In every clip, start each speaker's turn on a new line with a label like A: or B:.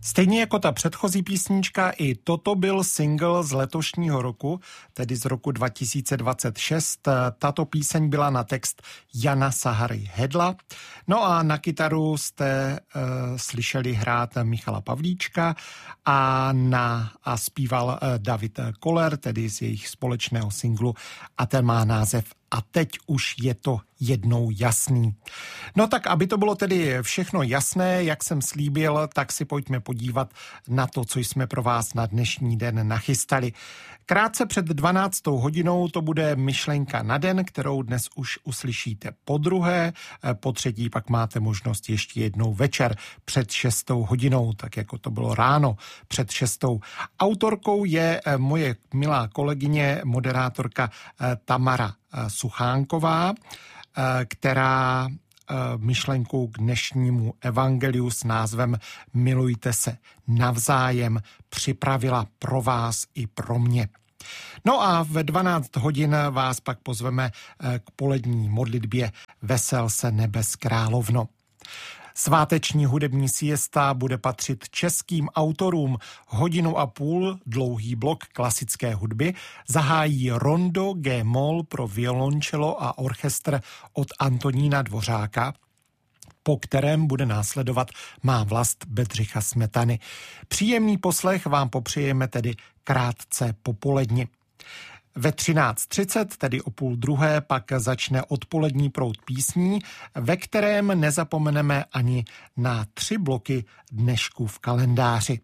A: Stejně jako ta předchozí písnička, i toto byl single z letošního roku, tedy z roku 2026. Tato píseň byla na text Jana Sahary Hedla. No a na kytaru jste slyšeli hrát Michala Pavlíčka a zpíval David Koller, tedy z jejich společného singlu, a ten má název A teď už je to jednou jasný. No tak, aby to bylo tedy všechno jasné, jak jsem slíbil, tak si pojďme podívat na to, co jsme pro vás na dnešní den nachystali. Krátce před 12. hodinou to bude myšlenka na den, kterou dnes už uslyšíte podruhé, po třetí pak máte možnost ještě jednou večer před 6. hodinou, tak jako to bylo ráno před 6. Autorkou je moje milá kolegyně, moderátorka Tamara Suchánková, která myšlenku k dnešnímu evangeliu s názvem Milujte se navzájem připravila pro vás i pro mě. No a ve 12 hodin vás pak pozveme k polední modlitbě Vesel se nebes královno. Sváteční hudební siesta bude patřit českým autorům. 1,5 hodiny dlouhý blok klasické hudby zahájí rondo G-moll pro violoncello a orchestr od Antonína Dvořáka, po kterém bude následovat Má vlast Bedřicha Smetany. Příjemný poslech vám popřejeme tedy krátce popoledni. Ve 13:30, tedy o 12:30, pak začne odpolední proud písní, ve kterém nezapomeneme ani na 3 bloky dnešku v kalendáři.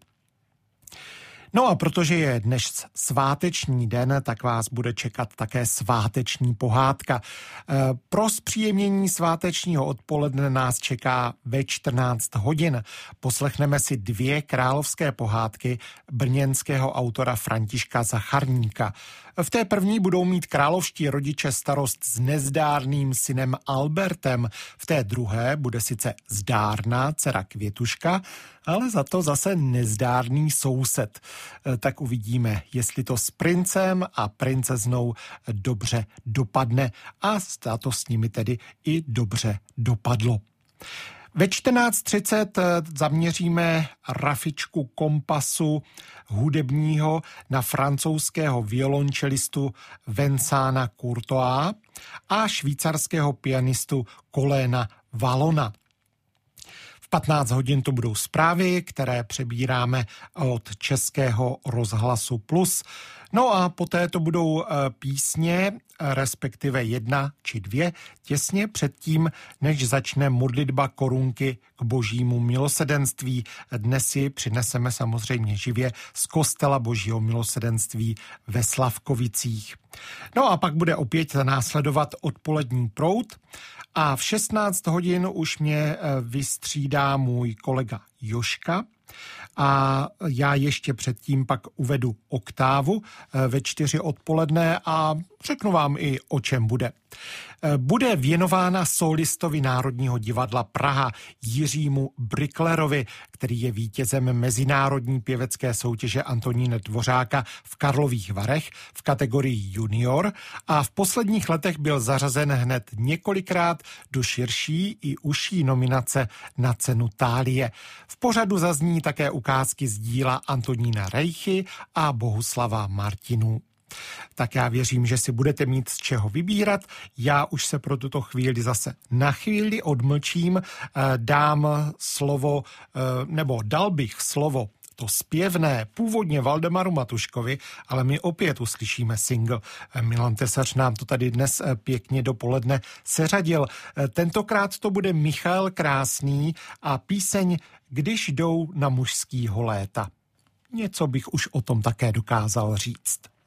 A: No a protože je dnes sváteční den, tak vás bude čekat také sváteční pohádka. Pro zpříjemnění svátečního odpoledne nás čeká ve 14 hodin. Poslechneme si 2 královské pohádky brněnského autora Františka Zacharníka. V té první budou mít královští rodiče starost s nezdárným synem Albertem. V té druhé bude sice zdárná dcera Květuška, ale za to zase nezdárný soused. Tak uvidíme, jestli to s princem a princeznou dobře dopadne a za to s nimi tedy i dobře dopadlo. Ve 14:30 zaměříme rafičku kompasu hudebního na francouzského violončelistu Vincenta Courtoise a švýcarského pianistu Coléna Wallona. V 15 hodin to budou zprávy, které přebíráme od Českého rozhlasu Plus. No a poté to budou písně, respektive 1 či 2, těsně předtím, než začne modlitba korunky k božímu milosedenství. Dnes si přineseme samozřejmě živě z kostela božího milosedenství ve Slavkovicích. No a pak bude opět následovat odpolední proud a v 16 hodin už mě vystřídá můj kolega Joška. A já ještě předtím pak uvedu oktávu ve 4 odpoledne a řeknu vám i, o čem bude. Bude věnována solistovi Národního divadla Praha Jiřímu Briklerovi, který je vítězem mezinárodní pěvecké soutěže Antonína Dvořáka v Karlových Varech v kategorii junior a v posledních letech byl zařazen hned několikrát do širší i užší nominace na cenu Thálie. V pořadu zazní také ukázky z díla Antonína Rejchy a Bohuslava Martinů. Tak já věřím, že si budete mít z čeho vybírat. Já už se pro tuto chvíli zase na chvíli odmlčím, dal bych slovo to zpěvné původně Valdemaru Matuškovi, ale my opět uslyšíme single. Milan Tesař nám to tady dnes pěkně dopoledne seřadil. Tentokrát to bude Michal Krásný a píseň Když jdou na mužskýho léta. Něco bych už o tom také dokázal říct.